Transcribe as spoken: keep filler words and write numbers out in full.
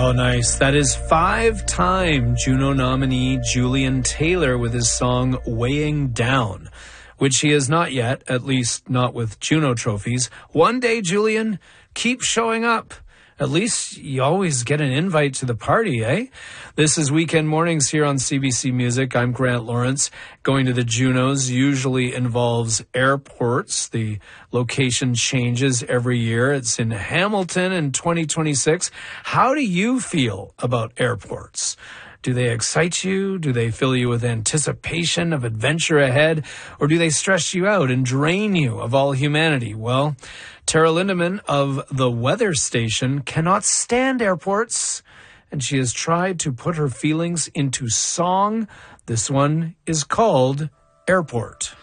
Oh, nice. That is five-time Juno nominee Julian Taylor with his song Weighing Down, which he has not yet, at least not with Juno trophies. One day, Julian, keep showing up. At least you always get an invite to the party, eh? This is Weekend Mornings here on C B C Music. I'm Grant Lawrence. Going to the Junos usually involves airports. The location changes every year. It's in Hamilton in twenty twenty-six. How do you feel about airports? Do they excite you? Do they fill you with anticipation of adventure ahead? Or do they stress you out and drain you of all humanity? Well, Tara Lindemann of The Weather Station cannot stand airports, and she has tried to put her feelings into song. This one is called Airport.